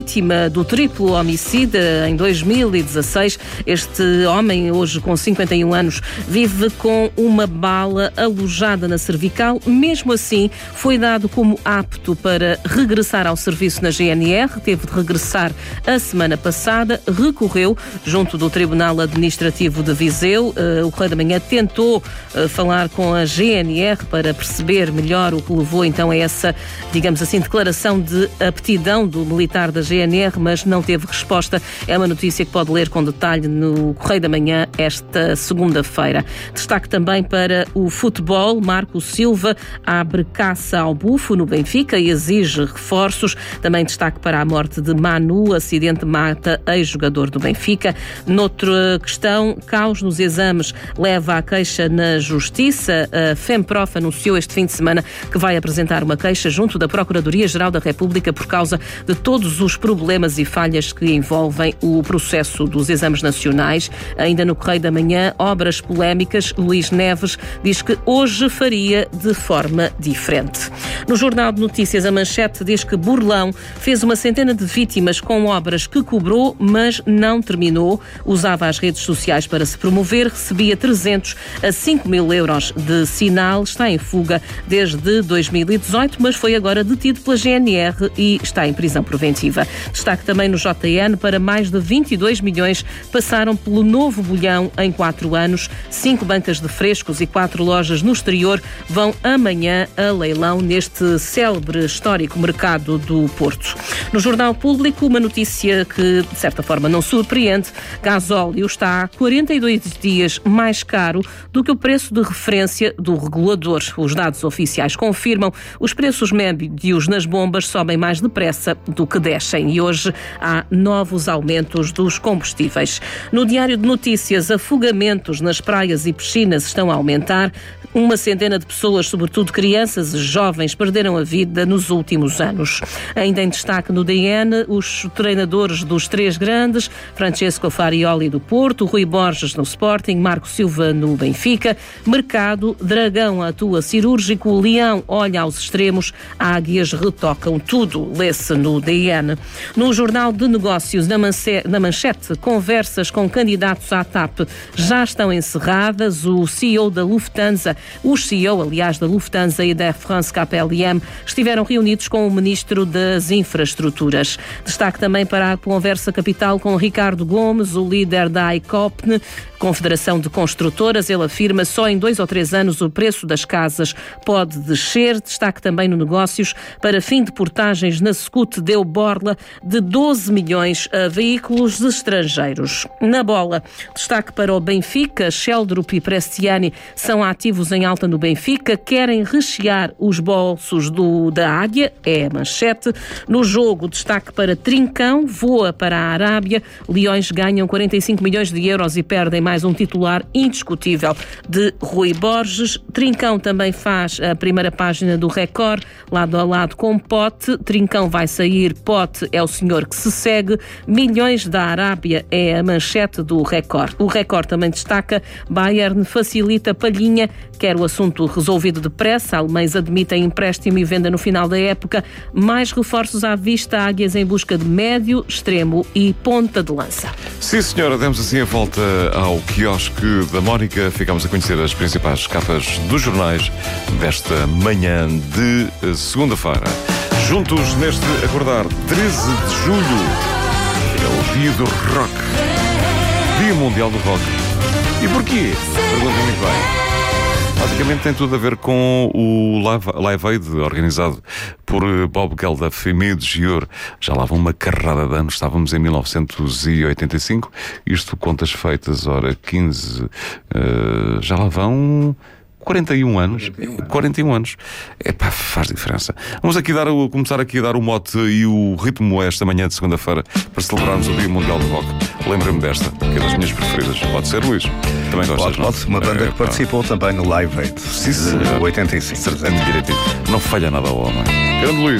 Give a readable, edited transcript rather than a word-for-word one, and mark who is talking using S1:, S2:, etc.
S1: Vítima do triplo homicídio em 2016, este homem, hoje com 51 anos, vive com uma bala alojada na cervical. Mesmo assim, foi dado como apto para regressar ao serviço na GNR. Teve de regressar a semana passada, recorreu junto do Tribunal Administrativo de Viseu. O Correio da Manhã tentou falar com a GNR para perceber melhor o que levou então a essa, digamos assim, declaração de aptidão do militar da GNR, mas não teve resposta. É uma notícia que pode ler com detalhe no Correio da Manhã esta segunda-feira. Destaque também para o futebol. Marco Silva abre caça ao bufo no Benfica e exige reforços. Também destaque para a morte de Manu. Acidente mata ex-jogador do Benfica. Noutra questão, caos nos exames leva à queixa na Justiça. A FEMPROF anunciou este fim de semana que vai apresentar uma queixa junto da Procuradoria-Geral da República por causa de todos os problemas e falhas que envolvem o processo dos exames nacionais. Ainda no Correio da Manhã, obras polémicas. Luís Neves diz que hoje faria de forma diferente. No Jornal de Notícias, a manchete diz que Burlão fez uma centena de vítimas com obras que cobrou, mas não terminou. Usava as redes sociais para se promover, recebia 300 a 5 mil euros de sinal. Está em fuga desde 2018, mas foi agora detido pela GNR e está em prisão preventiva. Destaque também no JN para mais de 22 milhões passaram pelo Novo Bolhão em 4 anos. 5 bancas de frescos e 4 lojas no exterior vão amanhã a leilão neste célebre histórico mercado do Porto. No Jornal Público, uma notícia que de certa forma não surpreende. Gasóleo está há 42 dias mais caro do que o preço de referência do regulador. Os dados oficiais confirmam os preços médios nas bombas sobem mais depressa do que descem e hoje há novos aumentos dos combustíveis. No Diário de Notícias, afogamentos nas praias e piscinas estão a aumentar. Uma centena de pessoas, sobretudo crianças e jovens, perderam a vida nos últimos anos. Ainda em destaque no DN, os treinadores dos 3 grandes, Francesco Farioli do Porto, Rui Borges no Sporting, Marco Silva no Benfica. Mercado, Dragão atua cirúrgico, Leão olha aos extremos, Águias retocam tudo, lê-se no DN. No Jornal de Negócios, na manchete, conversas com candidatos à TAP já estão encerradas. O CEO da Lufthansa, os CEO, aliás, da Lufthansa e da Air France KLM, estiveram reunidos com o Ministro das Infraestruturas. Destaque também para a conversa capital com Ricardo Gomes, o líder da ICOPN, Confederação de Construtoras. Ele afirma só em 2 ou 3 anos o preço das casas pode descer. Destaque também no Negócios para fim de portagens na Scoot deu borla de 12 milhões a veículos estrangeiros. Na bola, destaque para o Benfica. Sheldrup e Prestiani são ativos em alta no Benfica, querem rechear os bolsos da Águia, é a manchete. No jogo, destaque para Trincão, voa para a Arábia. Leões ganham 45 milhões de euros e perdem mais um titular indiscutível de Rui Borges. Trincão também faz a primeira página do Record, lado a lado com Pote. Trincão vai sair, Pote é o senhor que se segue. Milhões da Arábia é a manchete do Record. O Record também destaca Bayern facilita Palhinha, quer o assunto resolvido depressa. Alemães admitem empréstimo e venda no final da época. Mais reforços à vista, Águias em busca de médio, extremo e ponta de lança.
S2: Sim, senhora, demos assim a volta ao quiosque da Mónica. Ficamos a conhecer as principais capas dos jornais desta manhã de segunda-feira. Juntos neste acordar 13 de julho, é o dia do rock, Dia Mundial do Rock. E porquê? Perguntem muito bem. Basicamente tem tudo a ver com o Live Aid organizado por Bob Geldof e Midge Ure. Já lá vão uma carrada de anos, estávamos em 1985, isto contas feitas, ora 15, já lá vão 41 anos. 41 anos. Epá, faz diferença. Vamos aqui começar aqui a dar o mote e o ritmo esta manhã de segunda-feira para celebrarmos o Dia Mundial do Rock. Lembra-me desta, que é das minhas preferidas. Pode ser, Luís? Também gostas, não?
S3: Pode. Uma banda que participou também no Live Aid,
S2: sim,
S3: de 85.
S2: Certo, direitinho. Não falha nada ao homem. Grande Luís.